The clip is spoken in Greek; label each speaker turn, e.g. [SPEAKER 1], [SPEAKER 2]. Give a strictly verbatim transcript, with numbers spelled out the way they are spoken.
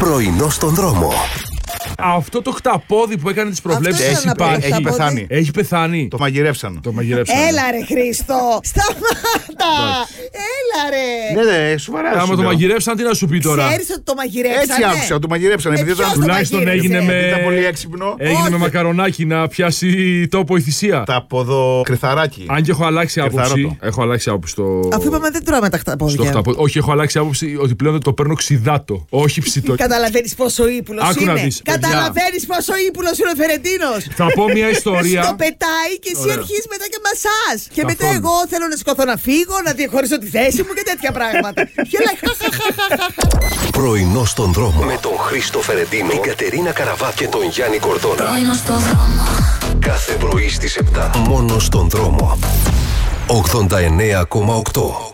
[SPEAKER 1] Πρωινό στον δρόμο.
[SPEAKER 2] Αυτό το χταπόδι που έκανε τις προβλέψεις
[SPEAKER 3] Αυτό
[SPEAKER 2] έχει,
[SPEAKER 3] ήταν να
[SPEAKER 2] πά-
[SPEAKER 3] πει,
[SPEAKER 2] έχει,
[SPEAKER 3] χταπόδι.
[SPEAKER 2] έχει πεθάνει.
[SPEAKER 4] Το μαγειρεύσαν.
[SPEAKER 2] Το μαγειρέψαμε.
[SPEAKER 3] Έλα ρε Χρήστο, σταμάτα. Έλα ρε.
[SPEAKER 4] Ναι, ναι, σοβαρά.
[SPEAKER 2] Άμα
[SPEAKER 4] σου
[SPEAKER 2] το
[SPEAKER 4] λέω.
[SPEAKER 2] μαγειρεύσαν, τι να σου πει τώρα.
[SPEAKER 3] Ξέρεις ότι το μαγειρέψανε.
[SPEAKER 4] Έτσι άκουσα, το μαγειρέψαν.
[SPEAKER 3] Ε,
[SPEAKER 4] Επειδή
[SPEAKER 3] ποιος
[SPEAKER 4] ήταν,
[SPEAKER 3] το
[SPEAKER 2] Τουλάχιστον
[SPEAKER 3] μαγείρεψε?
[SPEAKER 2] έγινε με.
[SPEAKER 4] ήταν πολύ έξυπνο.
[SPEAKER 2] Έγινε
[SPEAKER 3] Όχι.
[SPEAKER 2] με μακαρονάκι να πιάσει τόπο η θυσία.
[SPEAKER 4] Τα ποδοκρυθαράκι.
[SPEAKER 2] Αν και έχω αλλάξει άποψη.
[SPEAKER 4] Κρυθαρότο.
[SPEAKER 2] Έχω αλλάξει άποψη στο.
[SPEAKER 3] Αφού είπαμε δεν τρώμε τα
[SPEAKER 2] στο
[SPEAKER 3] χταπόδια.
[SPEAKER 2] χταπόδι. Όχι, έχω αλλάξει άποψη ότι πλέον το παίρνω ξιδάτο. Όχι ψητό.
[SPEAKER 3] Καταλαβαίνεις πόσο ύπουλος
[SPEAKER 2] Άκου να
[SPEAKER 3] είναι.
[SPEAKER 2] δεις, παιδιά.
[SPEAKER 3] Καταλαβαίνεις πόσο ύπουλος είναι ο Φερετίνος.
[SPEAKER 2] Θα πω μια ιστορία.
[SPEAKER 3] Το πετάει και εσύ
[SPEAKER 2] Ωραία.
[SPEAKER 3] αρχίζεις μετά και μασάς. Και μετά
[SPEAKER 2] Καθόλου.
[SPEAKER 3] εγώ θέλω να σηκωθώ να φύγω, να διαχωρίσω τη θέση μου και τέτοια πράγματα. Και λέει χαχαχαχαχαχα.
[SPEAKER 1] Πρωινό στον δρόμο. Με τον Χρήστο Φερετίνο, την Κατερίνα Καραβά και τον Γιάννη Κορδόνα.
[SPEAKER 5] Πρωινό στον δρόμο.
[SPEAKER 1] Κάθε πρωί στις επτά. Μόνο στον δρόμο. ογδόντα εννέα κόμμα οκτώ.